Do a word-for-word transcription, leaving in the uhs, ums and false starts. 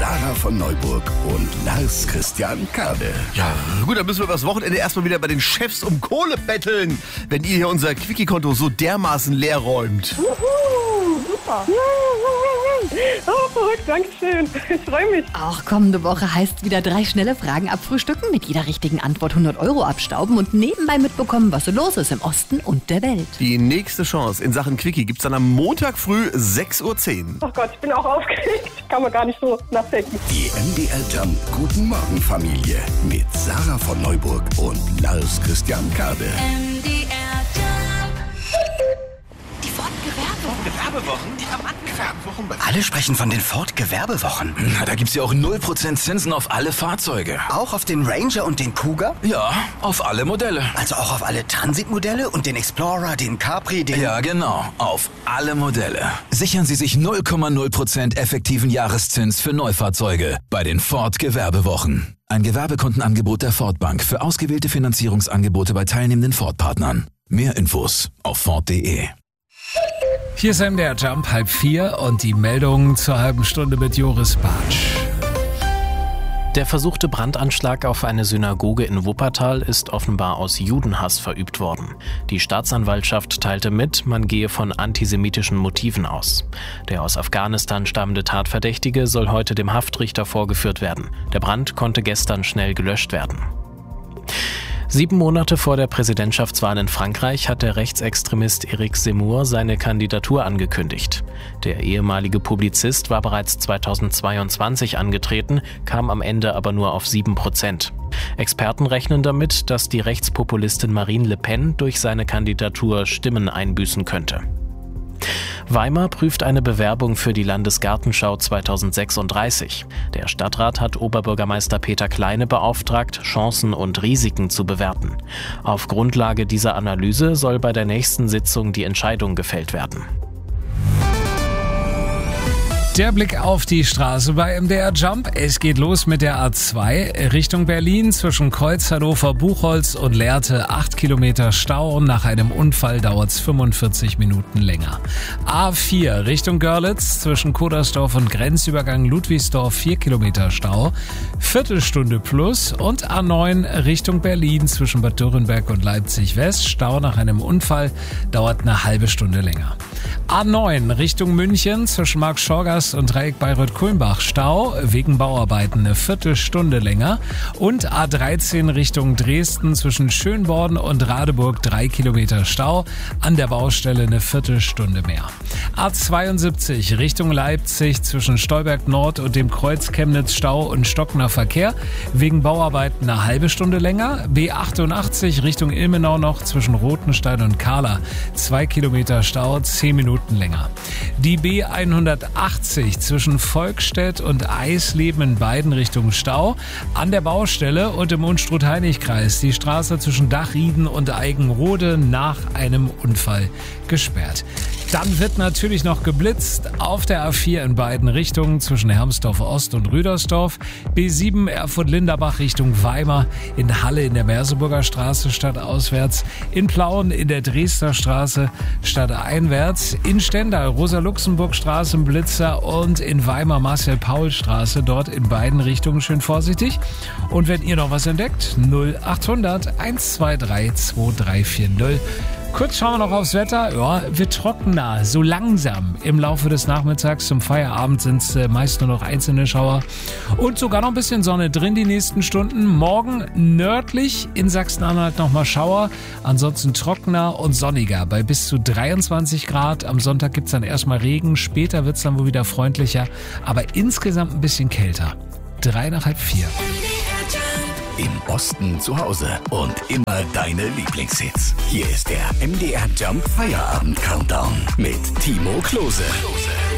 Sarah von Neuburg und Lars Christian Kade. Ja, gut, dann müssen wir übers Wochenende erstmal wieder bei den Chefs um Kohle betteln, wenn ihr hier unser Quickie-Konto so dermaßen leer räumt. Juhu, super. Oh, verrückt, danke schön. Ich freue mich. Auch kommende Woche heißt wieder drei schnelle Fragen abfrühstücken, mit jeder richtigen Antwort hundert Euro abstauben und nebenbei mitbekommen, was so los ist im Osten und der Welt. Die nächste Chance in Sachen Quickie gibt's dann am Montag früh sechs Uhr zehn. Oh Gott, ich bin auch aufgeregt. Kann man gar nicht so nachdenken. Die M D R Jump Guten Morgen Familie mit Sarah von Neuburg und Lars Christian Kade. M D R Jump. Die Ford-Gewerbewochen. Gewerbewochen? Die haben Gewerbewochen. Alle sprechen von den Ford-Gewerbewochen. Na, da gibt's ja auch null Prozent Zinsen auf alle Fahrzeuge. Auch auf den Ranger und den Kuga? Ja, auf alle Modelle. Also auch auf alle Transit-Modelle und den Explorer, den Capri, den... Ja, genau. Auf alle Modelle. Sichern Sie sich null Komma null Prozent effektiven Jahreszins für Neufahrzeuge bei den Ford-Gewerbewochen. Ein Gewerbekontenangebot der Ford Bank für ausgewählte Finanzierungsangebote bei teilnehmenden Ford-Partnern. Mehr Infos auf Ford punkt de. Hier ist M D R Jump, halb vier und die Meldung zur halben Stunde mit Joris Bartsch. Der versuchte Brandanschlag auf eine Synagoge in Wuppertal ist offenbar aus Judenhass verübt worden. Die Staatsanwaltschaft teilte mit, man gehe von antisemitischen Motiven aus. Der aus Afghanistan stammende Tatverdächtige soll heute dem Haftrichter vorgeführt werden. Der Brand konnte gestern schnell gelöscht werden. Sieben Monate vor der Präsidentschaftswahl in Frankreich hat der Rechtsextremist Éric Zemmour seine Kandidatur angekündigt. Der ehemalige Publizist war bereits zweitausendzweiundzwanzig angetreten, kam am Ende aber nur auf sieben Prozent. Experten rechnen damit, dass die Rechtspopulistin Marine Le Pen durch seine Kandidatur Stimmen einbüßen könnte. Weimar prüft eine Bewerbung für die Landesgartenschau zweitausendsechsunddreißig. Der Stadtrat hat Oberbürgermeister Peter Kleine beauftragt, Chancen und Risiken zu bewerten. Auf Grundlage dieser Analyse soll bei der nächsten Sitzung die Entscheidung gefällt werden. Der Blick auf die Straße bei M D R Jump. Es geht los mit der A zwei Richtung Berlin zwischen Kreuz, Hannover, Buchholz und Lehrte. acht Kilometer Stau. Nach einem Unfall dauert es fünfundvierzig Minuten länger. A vier Richtung Görlitz zwischen Kodersdorf und Grenzübergang Ludwigsdorf. vier Kilometer Stau. Viertelstunde plus. Und A neun Richtung Berlin zwischen Bad Dürrenberg und Leipzig West. Stau nach einem Unfall dauert eine halbe Stunde länger. A neun Richtung München zwischen Marktschorgast und Dreieck Bayreuth-Kulmbach. Stau wegen Bauarbeiten eine Viertelstunde länger. Und A dreizehn Richtung Dresden zwischen Schönborn und Radeburg drei Kilometer Stau. An der Baustelle eine Viertelstunde mehr. A zweiundsiebzig Richtung Leipzig zwischen Stolberg Nord und dem Kreuz Chemnitz Stau und stockender Verkehr. Wegen Bauarbeiten eine halbe Stunde länger. B achtundachtzig Richtung Ilmenau noch zwischen Rothenstein und Kahla. Zwei Kilometer Stau, zehn Minuten länger. Die B hundertachtzig zwischen Volkstedt und Eisleben in beiden Richtungen Stau. An der Baustelle und im Unstrut-Heinig-Kreis die Straße zwischen Dachrieden und Eigenrode nach einem Unfall gesperrt. Dann wird natürlich noch geblitzt auf der A vier in beiden Richtungen zwischen Hermsdorf Ost und Rüdersdorf. B sieben Erfurt-Linderbach Richtung Weimar, in Halle in der Merseburger Straße stadtauswärts, in Plauen in der Dresdner Straße stadteinwärts, in Stendal Rosa-Luxemburg-Straße im Blitzer und in Weimar Marcel-Paul-Straße, dort in beiden Richtungen schön vorsichtig. Und wenn ihr noch was entdeckt, null achthundert hundertzweiundzwanzig zweiunddreißig. Kurz schauen wir noch aufs Wetter. Ja, wird trockener, so langsam. Im Laufe des Nachmittags zum Feierabend sind es äh, meist nur noch einzelne Schauer. Und sogar noch ein bisschen Sonne drin die nächsten Stunden. Morgen nördlich in Sachsen-Anhalt nochmal Schauer. Ansonsten trockener und sonniger bei bis zu dreiundzwanzig Grad. Am Sonntag gibt es dann erstmal Regen. Später wird es dann wohl wieder freundlicher. Aber insgesamt ein bisschen kälter. Drei nach halb vier. Im Osten zu Hause und immer deine Lieblingshits. Hier ist der M D R Jump Feierabend Countdown mit Timo Klose.